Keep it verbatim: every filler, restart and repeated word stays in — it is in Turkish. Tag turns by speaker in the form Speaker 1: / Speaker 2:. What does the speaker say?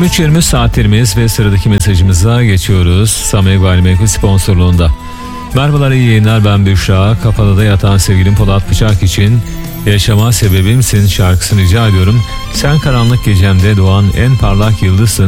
Speaker 1: yirmi üç yirmi saatlerimiz ve sıradaki mesajımıza geçiyoruz. Samay Gayrimenkul sponsorluğunda. Merhabalar, iyi yayınlar, ben Büşra. Kapalıda yatan sevgilim Polat Bıçak için Yaşama Sebebimsin şarkısını rica ediyorum. Sen karanlık gecemde doğan en parlak yıldızsın.